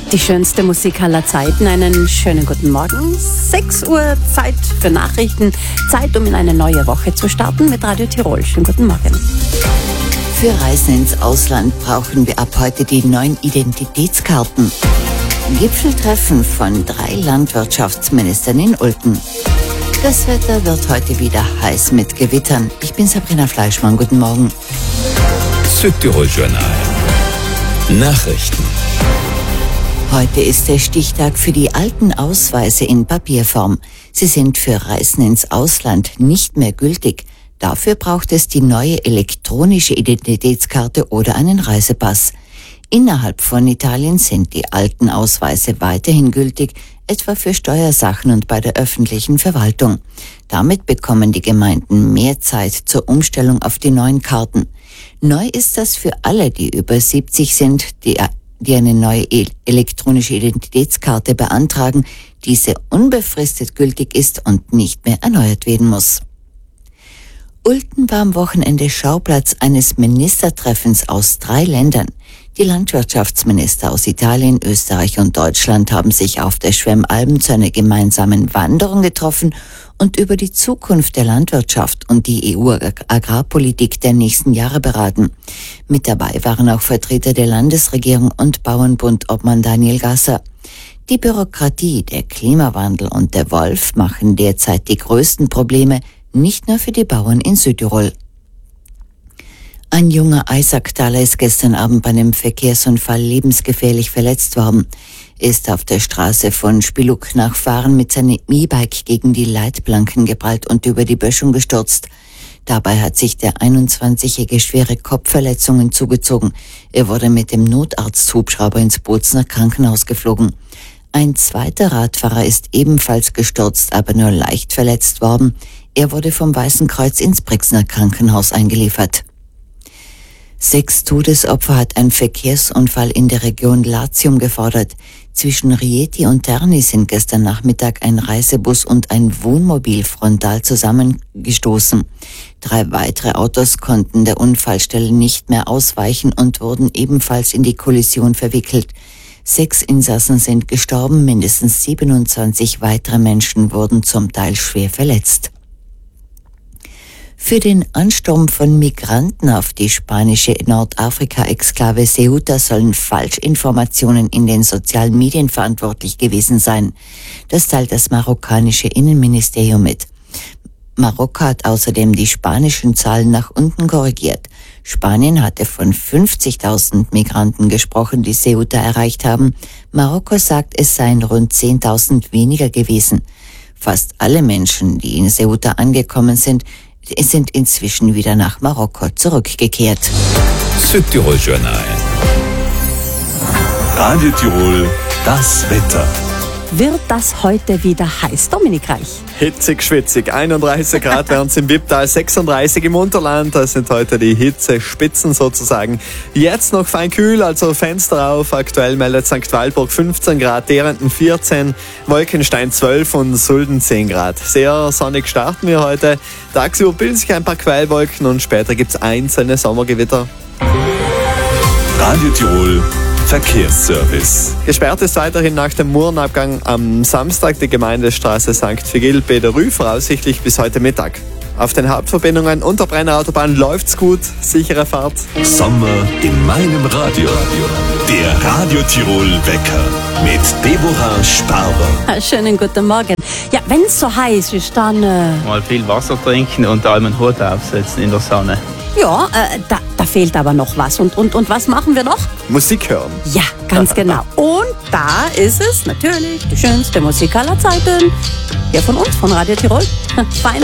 Die schönste Musik aller Zeiten. Einen schönen guten Morgen. 6 Uhr, Zeit für Nachrichten. Zeit, um in eine neue Woche zu starten mit Radio Tirol. Schönen guten Morgen. Für Reisen ins Ausland brauchen wir ab heute die neuen Identitätskarten. Gipfeltreffen von 3 Landwirtschaftsministern in Ulten. Das Wetter wird heute wieder heiß mit Gewittern. Ich bin Sabrina Fleischmann. Guten Morgen. Südtirol Journal. Nachrichten. Heute ist der Stichtag für die alten Ausweise in Papierform. Sie sind für Reisen ins Ausland nicht mehr gültig. Dafür braucht es die neue elektronische Identitätskarte oder einen Reisepass. Innerhalb von Italien sind die alten Ausweise weiterhin gültig, etwa für Steuersachen und bei der öffentlichen Verwaltung. Damit bekommen die Gemeinden mehr Zeit zur Umstellung auf die neuen Karten. Neu ist das für alle, die über 70 sind, die eine neue elektronische Identitätskarte beantragen, diese unbefristet gültig ist und nicht mehr erneuert werden muss. Ulten war am Wochenende Schauplatz eines Ministertreffens aus 3 Ländern. Die Landwirtschaftsminister aus Italien, Österreich und Deutschland haben sich auf der Schwemmalm zu einer gemeinsamen Wanderung getroffen und über die Zukunft der Landwirtschaft und die EU-Agrarpolitik der nächsten Jahre beraten. Mit dabei waren auch Vertreter der Landesregierung und Bauernbund-Obmann Daniel Gasser. Die Bürokratie, der Klimawandel und der Wolf machen derzeit die größten Probleme, nicht nur für die Bauern in Südtirol. Ein junger Eisacktaler ist gestern Abend bei einem Verkehrsunfall lebensgefährlich verletzt worden. Er ist auf der Straße von Spiluk nach Fahren mit seinem E-Bike gegen die Leitplanken geprallt und über die Böschung gestürzt. Dabei hat sich der 21-Jährige schwere Kopfverletzungen zugezogen. Er wurde mit dem Notarzthubschrauber ins Bozner Krankenhaus geflogen. Ein zweiter Radfahrer ist ebenfalls gestürzt, aber nur leicht verletzt worden. Er wurde vom Weißen Kreuz ins Brixner Krankenhaus eingeliefert. 6 Todesopfer hat ein Verkehrsunfall in der Region Latium gefordert. Zwischen Rieti und Terni sind gestern Nachmittag ein Reisebus und ein Wohnmobil frontal zusammengestoßen. 3 weitere Autos konnten der Unfallstelle nicht mehr ausweichen und wurden ebenfalls in die Kollision verwickelt. 6 Insassen sind gestorben, mindestens 27 weitere Menschen wurden zum Teil schwer verletzt. Für den Ansturm von Migranten auf die spanische Nordafrika-Exklave Ceuta sollen Falschinformationen in den sozialen Medien verantwortlich gewesen sein. Das teilt das marokkanische Innenministerium mit. Marokko hat außerdem die spanischen Zahlen nach unten korrigiert. Spanien hatte von 50.000 Migranten gesprochen, die Ceuta erreicht haben. Marokko sagt, es seien rund 10.000 weniger gewesen. Fast alle Menschen, die in Ceuta angekommen sind inzwischen wieder nach Marokko zurückgekehrt. Südtirol Journal. Radio Tirol, das Wetter. Wird das heute wieder heiß, Dominik Reich? Hitzig, schwitzig. 31 Grad wären es im Wipptal, 36 im Unterland. Das sind heute die Hitzespitzen sozusagen. Jetzt noch fein kühl, also Fenster auf. Aktuell meldet St. Walburg 15 Grad, Derenden 14, Wolkenstein 12 und Sulden 10 Grad. Sehr sonnig starten wir heute. Tagsüber bilden sich ein paar Quellwolken und später gibt es einzelne Sommergewitter. Radio Tirol Verkehrsservice. Gesperrt ist weiterhin nach dem Murenabgang am Samstag die Gemeindestraße St. Vigil-Bederü, voraussichtlich bis heute Mittag. Auf den Hauptverbindungen und der Brenner-Autobahn läuft's gut, sichere Fahrt. Sommer in meinem Radio. Der Radio Tirol Wecker mit Deborah Sparber. Schönen guten Morgen. Ja, wenn es so heiß ist, dann... Mal viel Wasser trinken und allem einen Hut aufsetzen in der Sonne. Ja, da fehlt aber noch was. Und was machen wir noch? Musik hören. Ja, ganz genau. Und da ist es natürlich die schönste Musik aller Zeiten. Hier von uns, von Radio Tirol. Feine